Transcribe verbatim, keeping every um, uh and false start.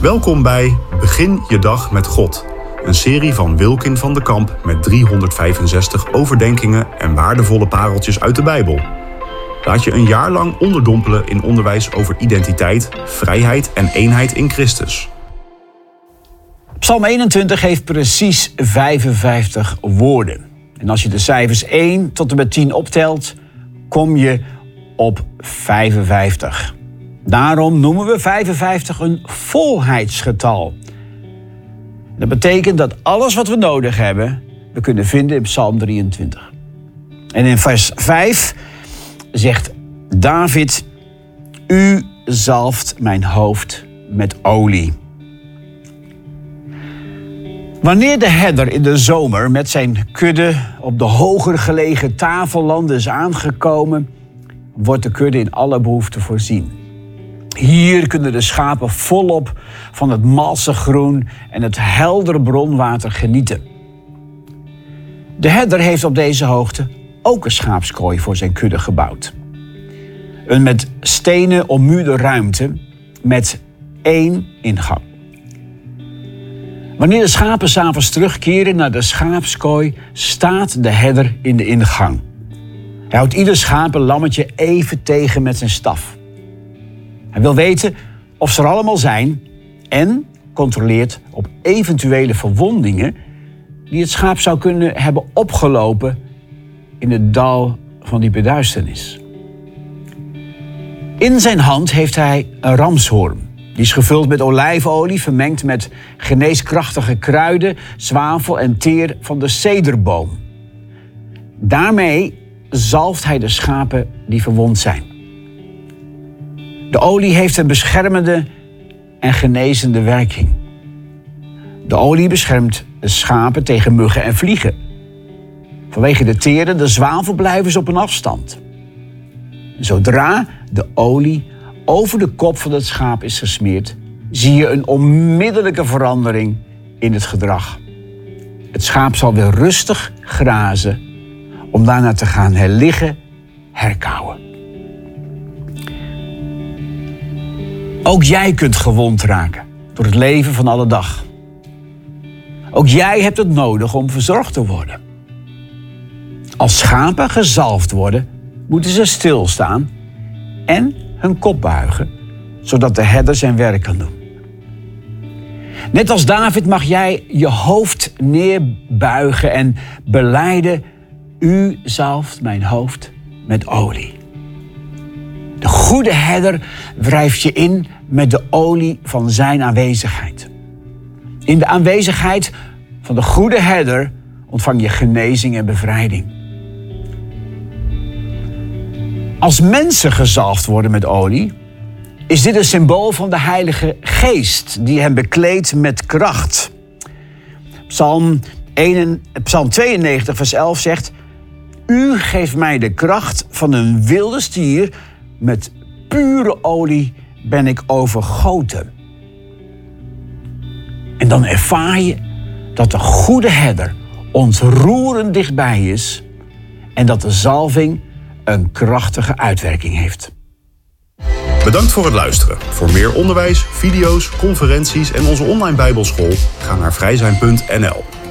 Welkom bij Begin je dag met God. Een serie van Wilkin van de Kamp met driehonderdvijfenzestig overdenkingen en waardevolle pareltjes uit de Bijbel. Laat je een jaar lang onderdompelen in onderwijs over identiteit, vrijheid en eenheid in Christus. Psalm eenentwintig heeft precies vijfenvijftig woorden. En als je de cijfers één tot en met tien optelt, kom je op vijfenvijftig. Daarom noemen we vijfenvijftig een volheidsgetal. Dat betekent dat alles wat we nodig hebben, we kunnen vinden in Psalm drieëntwintig. En in vers vijf zegt David: U zalft mijn hoofd met olie. Wanneer de herder in de zomer met zijn kudde op de hoger gelegen tafellanden is aangekomen, wordt de kudde in alle behoeften voorzien. Hier kunnen de schapen volop van het malse groen en het heldere bronwater genieten. De herder heeft op deze hoogte ook een schaapskooi voor zijn kudde gebouwd. Een met stenen ommuurde ruimte met één ingang. Wanneer de schapen 's avonds terugkeren naar de schaapskooi, staat de herder in de ingang. Hij houdt ieder schaap een lammetje even tegen met zijn staf. Hij wil weten of ze er allemaal zijn en controleert op eventuele verwondingen die het schaap zou kunnen hebben opgelopen in het dal van die beduisternis. In zijn hand heeft hij een ramshoorn. Die is gevuld met olijfolie, vermengd met geneeskrachtige kruiden, zwavel en teer van de cederboom. Daarmee zalft hij de schapen die verwond zijn. De olie heeft een beschermende en genezende werking. De olie beschermt de schapen tegen muggen en vliegen. Vanwege de teren, de zwavel blijven ze op een afstand. Zodra de olie over de kop van het schaap is gesmeerd, zie je een onmiddellijke verandering in het gedrag. Het schaap zal weer rustig grazen om daarna te gaan herliggen, herkauwen. Ook jij kunt gewond raken door het leven van alle dag. Ook jij hebt het nodig om verzorgd te worden. Als schapen gezalfd worden, moeten ze stilstaan en hun kop buigen, zodat de herder zijn werk kan doen. Net als David mag jij je hoofd neerbuigen en belijden: U zalft mijn hoofd met olie. De goede herder wrijft je in met de olie van zijn aanwezigheid. In de aanwezigheid van de goede herder ontvang je genezing en bevrijding. Als mensen gezalfd worden met olie, is dit een symbool van de Heilige Geest die hen bekleedt met kracht. Psalm, een, Psalm tweeënnegentig vers elf zegt: U geeft mij de kracht van een wilde stier, met pure olie ben ik overgoten. En dan ervaar je dat de goede herder ontroerend dichtbij is en dat de zalving een krachtige uitwerking heeft. Bedankt voor het luisteren. Voor meer onderwijs, video's, conferenties en onze online Bijbelschool ga naar vrijzijn punt n l.